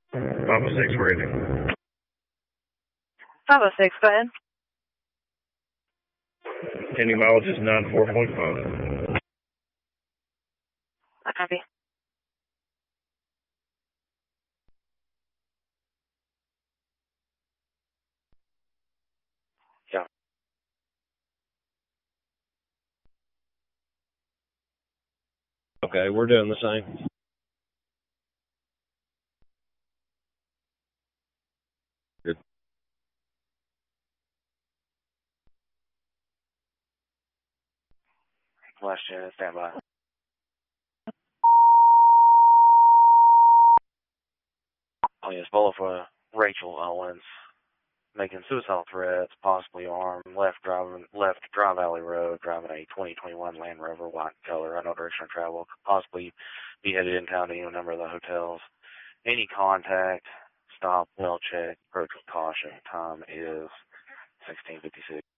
Papa 6 ready. 506, go ahead. Pending mileage is 94.5. I copy. Yeah. Okay, we're doing the same. Good. Question, stand by. Oh yes, bullet for Rachel Owens, making suicidal threats, possibly armed, left Dry Valley Road, driving a 2021 Land Rover, white color, unknown direction of travel, could possibly be headed in town to any number of the hotels. Any contact, stop, well check, approach with caution. Time is 16:56.